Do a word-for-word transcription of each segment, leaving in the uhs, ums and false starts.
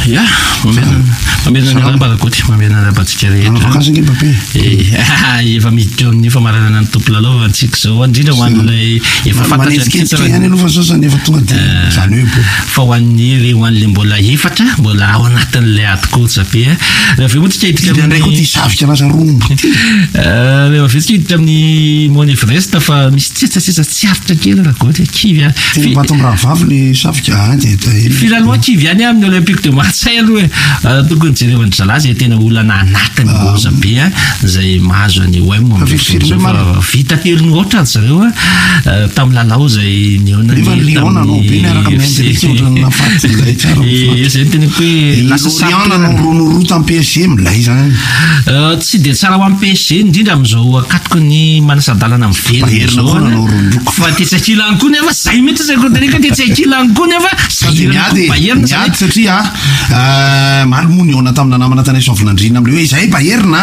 Ya, mamena na barakoty, mamena na batsika rehetra. Vakasy nge pape. Eh, efa miditra ny famaranana ny tompy lalao antsika zao indrindra ho an'ilay efa fantatrany any aloha fa sasany efa tonga de zany hoe fa ho an'ny re ho an'le mbola efatra mbola ao anatin'ilay atikosa be rehefa motsika hiditra ndraiky koa tisavika anazy rombo eh rehefa vitsika hiditra amin'ny Mont Everest fa misy tsetsasesa tsy aritra kely raha goatra kivy tena bato raha vavy le savika de finalement kivy any amin'ny Olympique de Marseille aloha tokony jerevany zalazy tena olana anatiny boza be zay mahazo any O M vita telo ohatra zareo tamin'ny lalao zay niona ny tamin'ny be miaraka amin'ny faty zay tsara zay tena hoe lasa sariana no rono tam P S G milay zany tsy de tsara ho am P S G indrindra am'izao akatoko ny manasadalana amin'ny velona fa tetsakilany koa nefa zay mety zay kodereka tetsakilany koa nefa miady miady satria malomony ona tamina namana tany sovinandrina amle hoe zay Bayern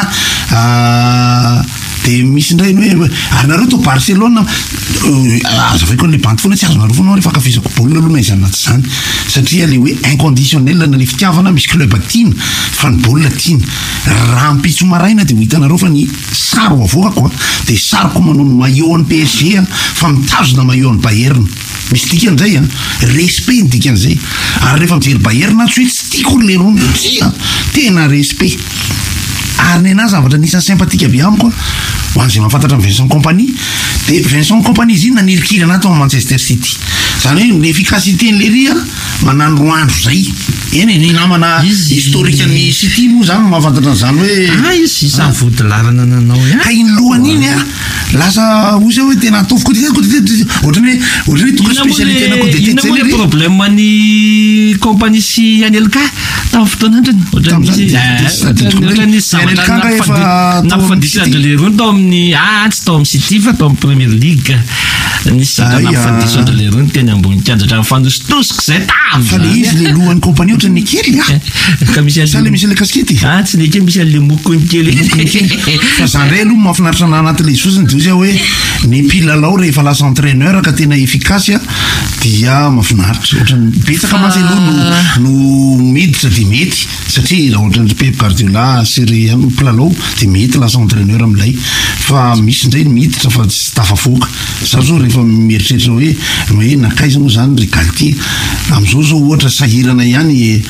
de misy ndray hoe ary nareo to Barcelona aza vai koa le banty foana tsy azonareo foana rehefa akafizako baolina aloha na izany naty zany satria le hoe inconditionnel na le fitiavana misy club tiana fa ny baolina tiana raha mpitso maraina de ho hitanareo fa ny saro avoaka koa de saroko manao ny maillot an'ny P S G fa mitazona maillot an'ny Bayern misy dikan'izay a respect ny dikan'izay ary rehefa mijery Bayern tsy hoe tsy tiako le rono tsia tena respect ary nena zavatra nisan'ny sympathika be amiko ho an'izay mahafantatra ny Vincent Kompany de Vincent Kompany izy iny nanirikira anaty ao Manchester City zany hoe l'efficacité n'le ria manano roa andro zay eny ny namana historique ny City moa zany mahafantatra an'izany hoe ah izy isany vodilarana nanao ia ka iny lohany iny a lasa ozy hoe tena ataovy côté côté ohatrany hoe ohatrany hoe tonga spécialité na côté tête zay le problème ny Kompany sy Anelka tamin'ny fotoanandrany ohatrany nafandisandro le rono tao amin'ny ah tsy tao amin'ny City fa tao amin'ny Premier League nisy zaka nafandisandro le rono teny ambony kianjatra mifanostosiko zay tam fa le izy le lohan'ny Kompany ohatrany ny kely ka misy sa le misy le kaskety ah tsy le kely misy le moko kely fa zany ray aloha mahafinaritra na anaty le fosiny de zay hoe ny mpilalao rehefa lasa entraîneur ka tena efficace dia mahafinaritra ohatrany betsaka mantsy aloha no miditra de mety satria ohatrany Pep Guardiola série mpilalao de mety lasa entraîneur amilay fa misy ndray miditra fa tsy tafafoaka za zao rehefa mieritreritra hoe hoe nakaiza moa zany Rigaltier am'izao zao ohatra sahirana ihany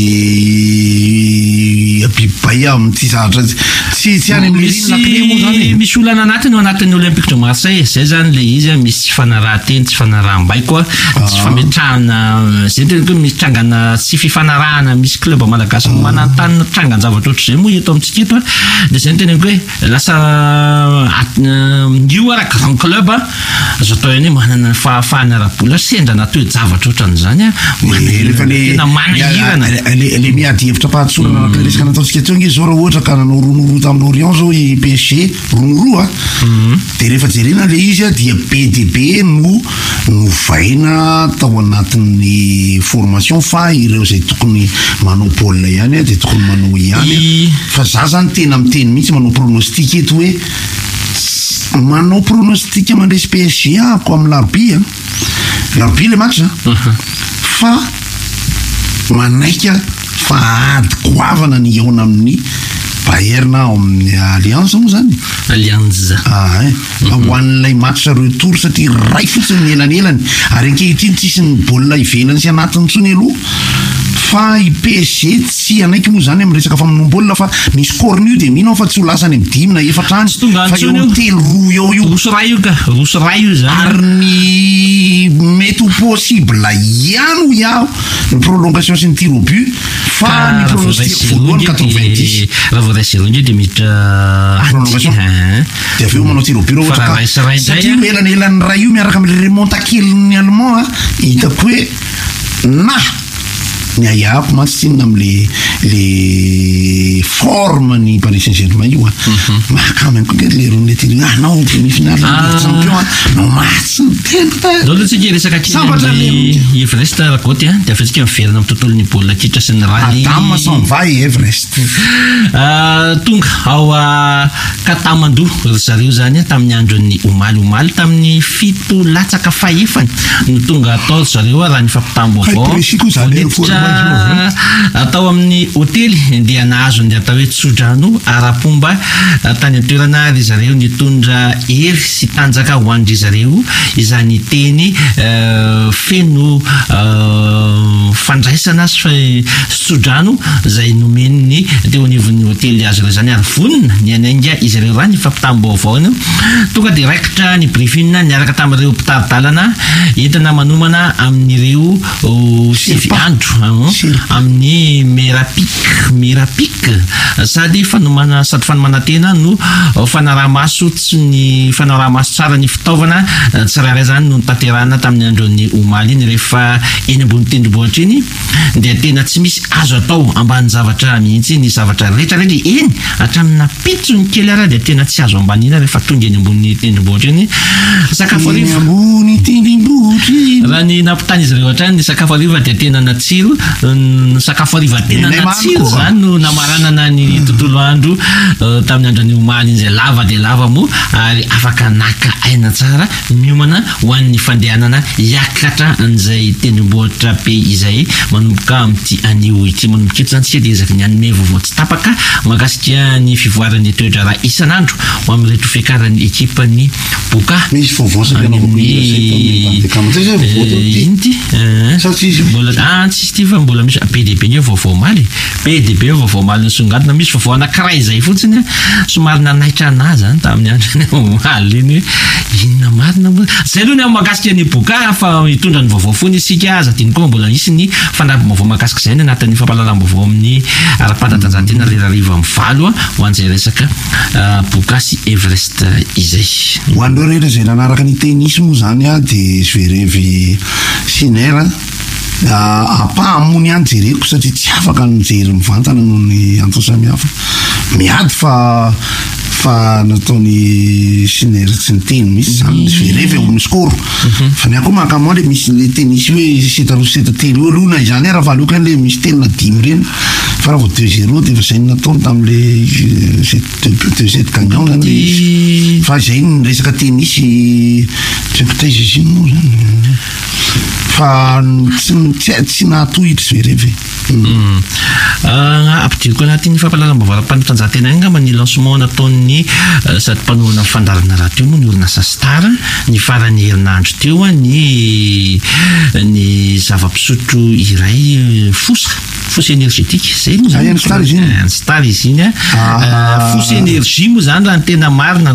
abibay amin'ity zavatra tsy tsy any misy misy olana anatiny ao anatin'ny Olympique de Marseille zay zany le izy misy fanarahanteny tsy fanarahambaiko koa tsy fametrahana zay tena hoe misy trangana tsy fifanarahana misy club malagasy manantany trangana zavatra ohatr'izay moa eto amintsika eto de zay tena hoe lasa io ara grand club azo atao hoe manana fahafahana ara-bola sendra natao zavatra ohatran'izany tena manahirana le miady hevitra pahatsolana resaka nataontsika teo nge zao raha ohatra ka nanao ronoroa tamin'ny Lorient zao i P S G ronoroa de rehefa jerena le izy a dia B D B no novaina tao anatin'ny formation fa ireo zay tokony manao baolina ihany de tokony manao ihany fa za zany tena miteny mihitsy manao pronostic eto hoe manao pronostic mandresy P S G ako amin'ny larbi a larbi le match fa manaika fa ady goavana ny eona amin'ny Bayern ao amin'ny Alliance moa zany Alliance ah eh ho an'ilay match retour satria ray fotsiny ny elanelany ary ankehitriny tsisy ny baolina ivelany sy anatiny tsony aloha fa i P S G tsy anaiky moa zany amin'ny resaka famonom-baolina fa ny score nio de mino fa tsy ho lasany amin'ny dimy na efatra any fa eo telo roa eo io rosoray io ka rosoray io zany ary ny mety ho possible ihany ho iaho ny prolongation sy ny tir au but fa ny pronostic voalohany quatre-vingt-dix raha vao raisy ronjy de miditra prolongation de aveo manao tir au but ohatra satria elanelan'ny ray io miaraka am'le remonta keliny allemand hitako hoe na ny aiako matsinina am'le le forme ny Paris Saint-Germain io mahakamy koa nge le ronety anao demi-finale champion no match tena dolo tsika resaka kely Everest rakoty de afetsika miverina amin'ny tontolon'ny baolina kitra sy ny rally Adam s'en va Everest tonga ao Katamandu zareo zany tamin'ny andron'ny omaly omaly tamin'ny fito latsaka faefany no tonga atao zareo raha ny fampitambo avao atao tao amin'ny hôtely dia nahazo ny atao hoe tsodrano ara-pomba tany an-toerana ry zareo nitondra hery sy tanjaka ho andry zareo izany teny feno fandraisana sy tsodrano zay nomeniny teo anivon'ny hôtely azo ireo zany ary vonina ny anainga izy ireo raha ny fampitam-baovao tonga de raikitra ny briefing niaraka tamin'ireo mpitaridalana entina manomana amin'ireo sivy andro amin'ny merapik merapik sady fanomana sady fanomana tena no fanaraha-maso tsy ny fanaraha-maso tsara ny fitaovana tsirairay zany no tanterahana tamin'ny andron'ny omaly iny rehefa eny ambony tendrombohitra iny dia tena tsy misy azo atao ambany zavatra mihitsy ny zavatra rehetrarehetra eny hatramina pitso ny kely ara dia tena tsy azo ambany ina rehefa tonga eny ambony tendrombohitra iny sakafo ariva ambony tendrombohitra raha ny nampitany izy ireo hatrany ny sakafo ariva dia tena natsiro ny sakafo ariva tena natsiro zany no namaranana ny tontolo andro tamin'ny andron'ny omaly iny zay lava dia lava mo ary afaka naka aina tsara miomana ho an'ny fandehanana hiakatra an'izay tendrombohitra be izay manomboka amin'ity anio ity manomboka eto zany tsy dia ezaka ny anome vaovao tsy tapaka mahakasika ny fivoaran'ny toetra raha isan'andro ho amin'ireo fiakaran'ny ekipany boka misy vaovao inty mbola ah tsisy ty fa mbola misy be dia be ny vaovao maly be dia be vaovao maly nisongadina misy vaovao anankiray izay fotsiny somary nanaitra anazy zany tamin'ny andro maly iny inona marina zay aloha ny amin'ny mahakasika ny boka fa hitondra ny vaovao foana isika aza diny koa mbola misy ny fandrapim-baovao mahakasika izay ny anatin'ny fampahalalam-baovao amin'ny ara-panatanjahantena rerariva amin'ny valo ho an'izay resaka boka sy Everest izay ho an'ireo rehetra izay nanaraka ny tenisy moa zany a dia Zverev Sinner apahamony any jereko satria tsy afaka nijery mivantana noho ny antao samihafa miady fa fa nataony Sinner tsy niteny misy zany Zverev eo amin'ny skoro fa ny akoho mahakamoa le misy le tenisy hoe seta roa seta telo eo aloha na izany raha valo ka le misy telo na dimy reny fa raha vao deux zéro dia fa zay nataony tamin'le deux sept gagnant zany fa zay ny resaka tenisy tsepitay zay moa zany fa tsy nahatohitra Zverev ampidiriko anatin'ny fampahalalam-baovao ara-panatanjahantena iny ngamba ny lancement nataon'ny sady mpanohana fandarana raha teo moa ny orinasa Star ny farany herinandro teo ny ny zava-pisotro iray fosa fosy énergétique zay moa zany Star izy iny a fosy énergie moa zany raha ny tena marina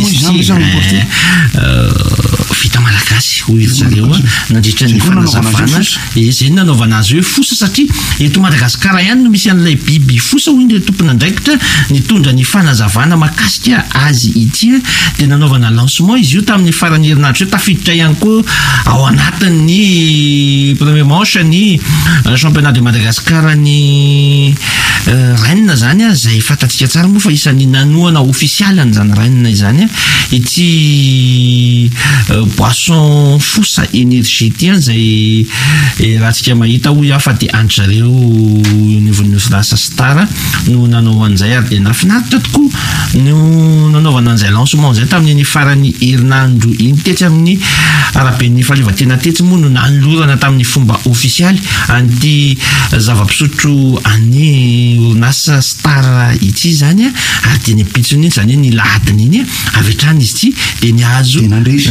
vita malagasy hoy ry zareo a nandritra ny fanazavana izay nanaovana azy hoe fosa satria eto Madagasikara ihany no misy an'ilay biby fosa hoy ny tompona andraikitra nitondra ny fanazavana mahakasika azy ity dia nanaovana lancement izy io tamin'ny farany herinandro hoe tafiditra ihany koa ao anatin'ny premier manche ny championnat de Madagasikara ny Rennes zany a zay fantatsika tsara moa fa isan'ny nanoana ofisialy an'izany Rennes izany a ity boisson fosa énergie ty zay raha tsika mahita hoy afa dia andry zareo nivon'ny orinasa Star no nanao an'izay ary dia nafinaritra tokoa no nanaovana an'izay lancement zay tamin'ny farany herinandro iny tetsy amin'ny araben'ny fahaleovantena tetsy moa no nanolorana tamin'ny fomba ofisialy an'ity zava-pisotro any orinasa Star ity zany a ary dia ny pitsony iny zany ny lahadiny iny avy hatrany izy ity dia nihazo